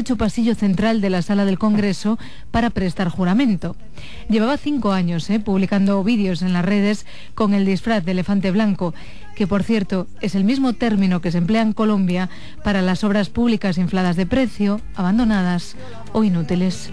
estrecho pasillo central de la sala del Congreso para prestar juramento. Llevaba 5 años publicando vídeos en las redes con el disfraz de elefante blanco, que por cierto es el mismo término que se emplea en Colombia para las obras públicas infladas de precio, abandonadas o inútiles.